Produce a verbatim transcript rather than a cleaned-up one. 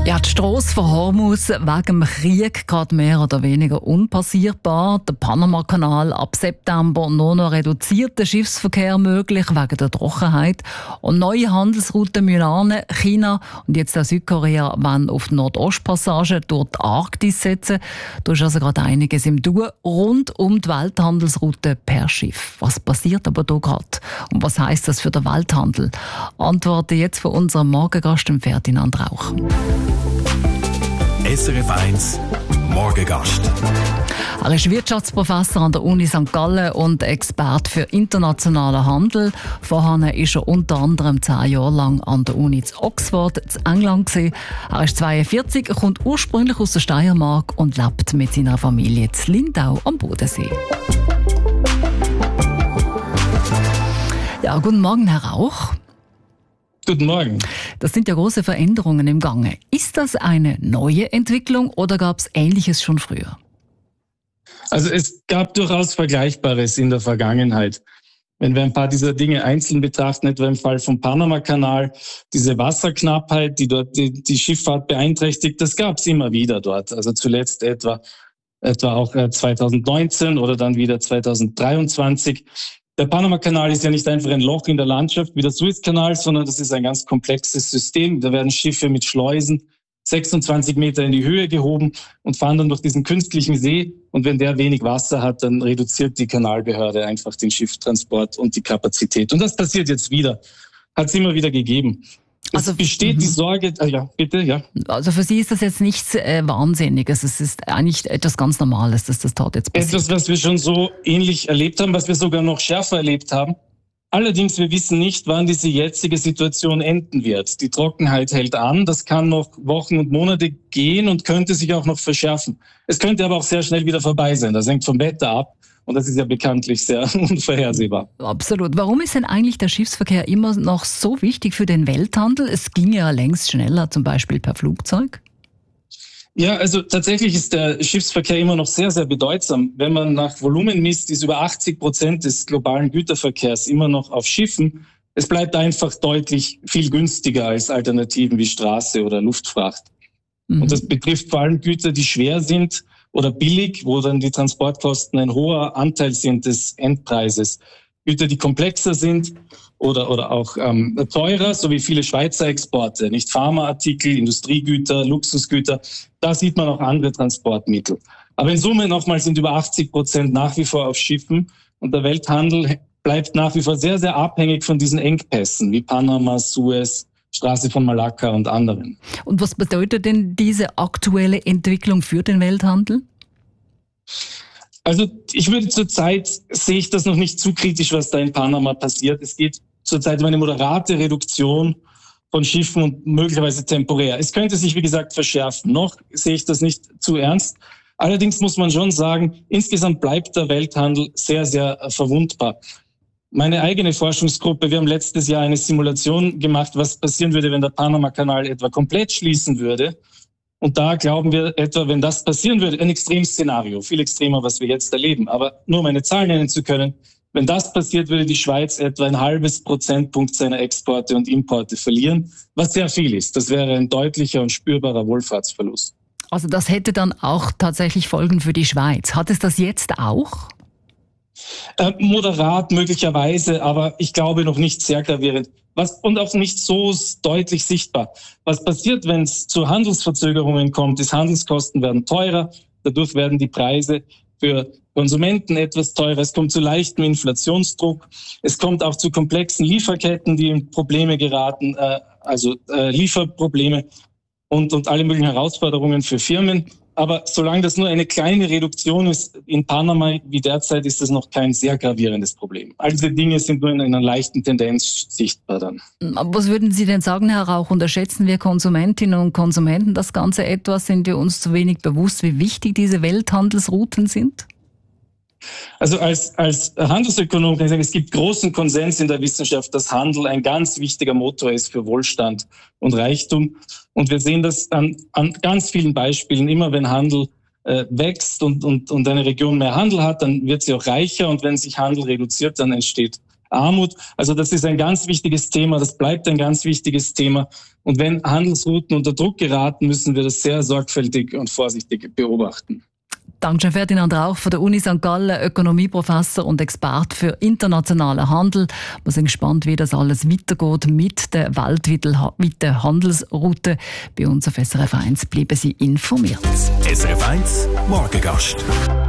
Ja, die Strasse von Hormuz wegen dem Krieg gerade mehr oder weniger unpassierbar. Der Panama-Kanal ab September nur noch reduzierter Schiffsverkehr möglich wegen der Trockenheit. Und neue Handelsrouten müssen China und jetzt auch Südkorea wollen auf die Nordostpassage durch die Arktis setzen. Da ist also gerade einiges im Tun rund um die Welthandelsroute per Schiff. Was passiert aber da gerade? Und was heisst das für den Welthandel? Antworten jetzt von unserem Morgengast, Ferdinand Rauch. S R F eins Morgengast. Er ist Wirtschaftsprofessor an der Uni Sankt Gallen und Experte für internationalen Handel. Vorher war er unter anderem zehn Jahre lang an der Uni in Oxford, in England gewesen. Er ist zweiundvierzig, kommt ursprünglich aus der Steiermark und lebt mit seiner Familie in Lindau am Bodensee. Ja, guten Morgen, Herr Rauch. Guten Morgen. Das sind ja große Veränderungen im Gange. Ist das eine neue Entwicklung oder gab es Ähnliches schon früher? Also es gab durchaus Vergleichbares in der Vergangenheit. Wenn wir ein paar dieser Dinge einzeln betrachten, etwa im Fall vom Panama-Kanal, diese Wasserknappheit, die dort die, die Schifffahrt beeinträchtigt, das gab es immer wieder dort. Also zuletzt etwa, etwa auch zweitausendneunzehn oder dann wieder zweitausenddreiundzwanzig. Der Panama-Kanal ist ja nicht einfach ein Loch in der Landschaft wie der Suezkanal, sondern das ist ein ganz komplexes System. Da werden Schiffe mit Schleusen sechsundzwanzig Meter in die Höhe gehoben und fahren dann durch diesen künstlichen See. Und wenn der wenig Wasser hat, dann reduziert die Kanalbehörde einfach den Schifftransport und die Kapazität. Und das passiert jetzt wieder. Hat es immer wieder gegeben. Es also, besteht die Sorge, ah ja, bitte, ja. Also für Sie ist das jetzt nichts äh, Wahnsinniges, es ist eigentlich etwas ganz Normales, dass das dort jetzt passiert. Etwas, was wir schon so ähnlich erlebt haben, was wir sogar noch schärfer erlebt haben. Allerdings, wir wissen nicht, wann diese jetzige Situation enden wird. Die Trockenheit hält an, das kann noch Wochen und Monate gehen und könnte sich auch noch verschärfen. Es könnte aber auch sehr schnell wieder vorbei sein, das hängt vom Wetter ab. Und das ist ja bekanntlich sehr unvorhersehbar. Absolut. Warum ist denn eigentlich der Schiffsverkehr immer noch so wichtig für den Welthandel? Es ging ja längst schneller, zum Beispiel per Flugzeug. Ja, also tatsächlich ist der Schiffsverkehr immer noch sehr, sehr bedeutsam. Wenn man nach Volumen misst, ist über achtzig Prozent des globalen Güterverkehrs immer noch auf Schiffen. Es bleibt einfach deutlich viel günstiger als Alternativen wie Straße oder Luftfracht. Mhm. Und das betrifft vor allem Güter, die schwer sind oder billig, wo dann die Transportkosten ein hoher Anteil sind des Endpreises. Güter, die komplexer sind oder oder auch ähm, teurer, so wie viele Schweizer Exporte, nicht Pharmaartikel, Industriegüter, Luxusgüter, da sieht man auch andere Transportmittel. Aber in Summe nochmal sind über achtzig Prozent nach wie vor auf Schiffen und der Welthandel bleibt nach wie vor sehr, sehr abhängig von diesen Engpässen wie Panama, Suez, Straße von Malakka und anderen. Und was bedeutet denn diese aktuelle Entwicklung für den Welthandel? Also ich würde zurzeit, sehe ich das noch nicht zu kritisch, was da in Panama passiert. Es geht zurzeit um eine moderate Reduktion von Schiffen und möglicherweise temporär. Es könnte sich, wie gesagt, verschärfen. Noch sehe ich das nicht zu ernst. Allerdings muss man schon sagen, insgesamt bleibt der Welthandel sehr, sehr verwundbar. Meine eigene Forschungsgruppe, wir haben letztes Jahr eine Simulation gemacht, was passieren würde, wenn der Panama-Kanal etwa komplett schließen würde. Und da glauben wir etwa, wenn das passieren würde, ein Extremszenario, viel extremer, was wir jetzt erleben. Aber nur um eine Zahl nennen zu können, wenn das passiert, würde die Schweiz etwa ein halbes Prozentpunkt seiner Exporte und Importe verlieren, was sehr viel ist. Das wäre ein deutlicher und spürbarer Wohlfahrtsverlust. Also das hätte dann auch tatsächlich Folgen für die Schweiz. Hat es das jetzt auch? Äh, moderat möglicherweise, aber ich glaube noch nicht sehr gravierend. Was, und auch nicht so deutlich sichtbar. Was passiert, wenn es zu Handelsverzögerungen kommt, ist, Handelskosten werden teurer, dadurch werden die Preise für Konsumenten etwas teurer, es kommt zu leichtem Inflationsdruck, es kommt auch zu komplexen Lieferketten, die in Probleme geraten, äh, also äh, Lieferprobleme und, und alle möglichen Herausforderungen für Firmen. Aber solange das nur eine kleine Reduktion ist in Panama wie derzeit, ist das noch kein sehr gravierendes Problem. All diese Dinge sind nur in einer leichten Tendenz sichtbar dann. Was würden Sie denn sagen, Herr Rauch? Unterschätzen wir Konsumentinnen und Konsumenten das Ganze etwas? Sind wir uns zu wenig bewusst, wie wichtig diese Welthandelsrouten sind? Also als, als Handelsökonom kann ich sagen, es gibt großen Konsens in der Wissenschaft, dass Handel ein ganz wichtiger Motor ist für Wohlstand und Reichtum. Und wir sehen das an, an ganz vielen Beispielen. Immer wenn Handel äh, wächst und, und, und eine Region mehr Handel hat, dann wird sie auch reicher. Und wenn sich Handel reduziert, dann entsteht Armut. Also das ist ein ganz wichtiges Thema, das bleibt ein ganz wichtiges Thema. Und wenn Handelsrouten unter Druck geraten, müssen wir das sehr sorgfältig und vorsichtig beobachten. Dankeschön, Ferdinand Rauch von der Uni Sankt Gallen, Ökonomieprofessor und Experte für internationalen Handel. Wir sind gespannt, wie das alles weitergeht mit der weltweiten Handelsroute. Bei uns auf S R F eins bleiben Sie informiert. S R F eins Morgengast.